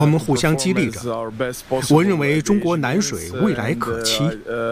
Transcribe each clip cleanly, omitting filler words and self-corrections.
我们互相激励着。我认为中国男水未来可期。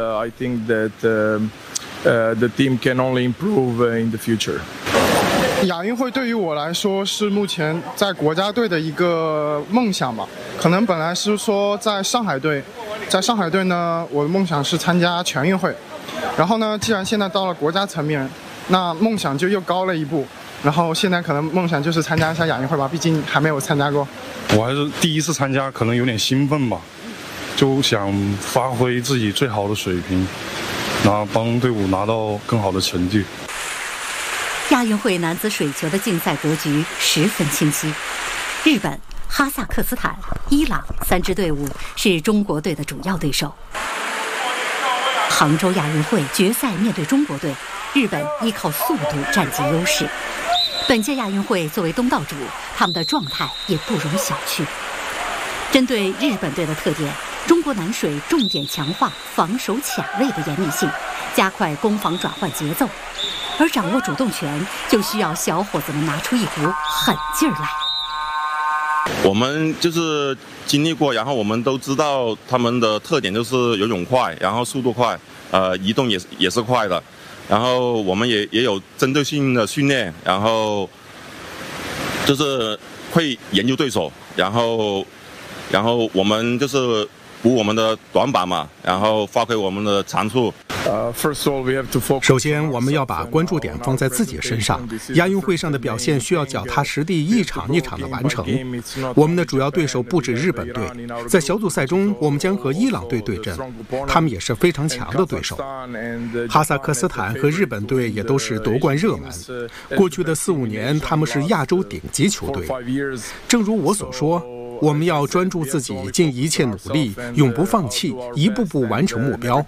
The team can only improve in the future. 亚运会对于我来说是目前在国家队的一个梦想吧。可能本来是说在上海队呢，我的梦想是参加全运会。然后呢，既然现在到了国家层面，那梦想就又高了一步。然后现在可能梦想就是参加一下亚运会吧，毕竟还没有参加过。 我还是第一次参加，可能有点兴奋吧，就想发挥自己最好的水平，然后帮队伍拿到更好的成绩。 亚运会男子水球的竞赛格局十分清晰，日本、哈萨克斯坦、伊朗3支队伍是中国队的主要对手。杭州亚运会决赛面对中国队，日本依靠速度占尽优势。本届亚运会作为东道主，他们的状态也不容小觑。针对日本队的特点，中国男水重点强化防守抢位的严密性，加快攻防转换节奏，而掌握主动权就需要小伙子们拿出一股狠劲儿来。 我们就是经历过，然后我们都知道他们的特点就是游泳快，然后速度快，移动也是快的。然后我们也有针对性的训练，然后就是会研究对手，然后我们就是补我们的短板嘛，然后发挥我们的长处。 首先，我们要把关注点放在自己身上。亚运会上的表现需要脚踏实地，一场一场的完成。我们的主要对手不止日本队，在小组赛中，我们将和伊朗队对阵，他们也是非常强的对手。哈萨克斯坦和日本队也都是夺冠热门。过去的4、5年，他们是亚洲顶级球队。正如我所说，我们要专注自己，尽一切努力，永不放弃，一步步完成目标。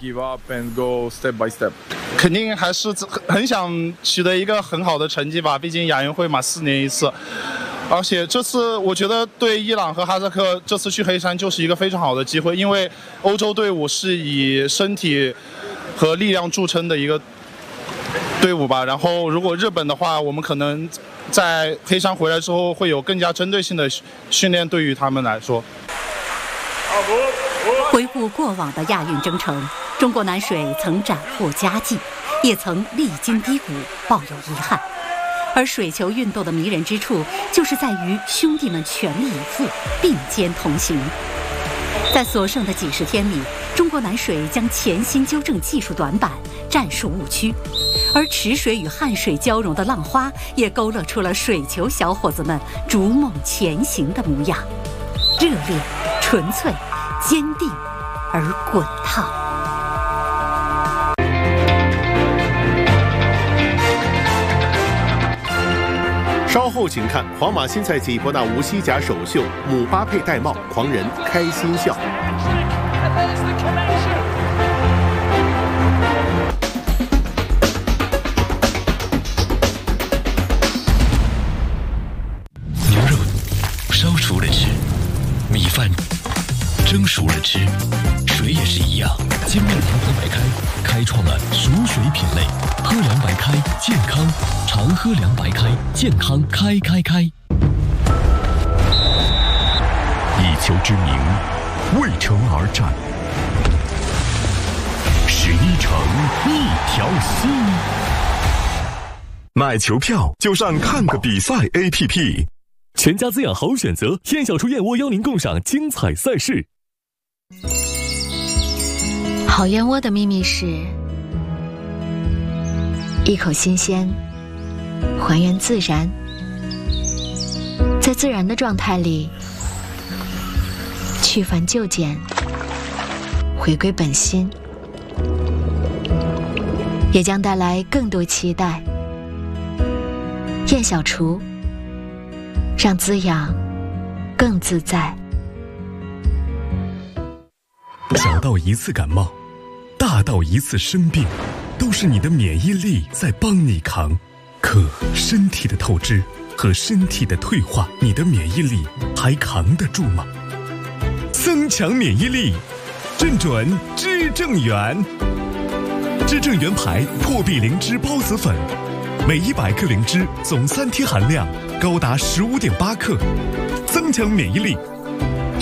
肯定还是很想取得一个很好的成绩吧，毕竟亚运会嘛，4年一次。而且这次我觉得对伊朗和哈萨克这次去黑山就是一个非常好的机会，因为欧洲队伍是以身体和力量著称的一个队伍吧。然后如果日本的话，我们可能在黑山回来之后会有更加针对性的训练，对于他们来说。 回顾过往的亚运征程，中国男水曾斩获佳绩，也曾历经低谷，抱有遗憾。而水球运动的迷人之处，就是在于兄弟们全力以赴，并肩同行。在所剩的几十天里，中国男水将潜心纠正技术短板、战术误区，而池水与汗水交融的浪花，也勾勒出了水球小伙子们逐梦前行的模样，热烈、纯粹、坚定而滚烫。 稍后请看皇马新赛季博纳无西甲首秀，姆巴佩戴帽，狂人开心笑。 牛肉烧熟了吃，米饭蒸熟了吃，水也是一样。精酿长河白开开创了熟水品类，喝凉白开健康，常喝凉白开健康开。 一球之名，为城而战。11城一条心。买球票就上看个比赛 APP。 全家滋养好选择，燕小厨燕窝邀您共赏精彩赛事。 好燕窝的秘密是一口新鲜，还原自然，在自然的状态里去繁就简，回归本心，也将带来更多期待。燕小厨，让滋养更自在。 小到一次感冒，大到一次生病，都是你的免疫力在帮你扛。可身体的透支和身体的退化，你的免疫力还扛得住吗？增强免疫力，正准知正元。知正元牌破壁灵芝孢子粉，每100克灵芝总3天含量高达15.8克，增强免疫力，